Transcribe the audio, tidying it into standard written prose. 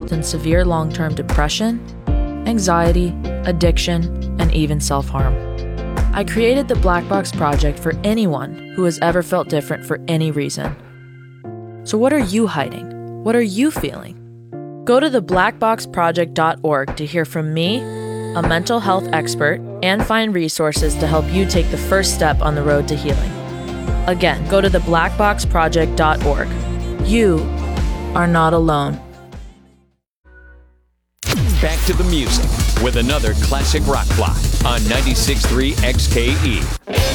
in severe long-term depression, anxiety, addiction, and even self-harm. I created the Black Box Project for anyone who has ever felt different for any reason. So what are you hiding? What are you feeling? Go to theblackboxproject.org to hear from me, a mental health expert, and find resources to help you take the first step on the road to healing. Again, go to theblackboxproject.org. You are not alone. Back to the music with another classic rock block on 96.3 XKE.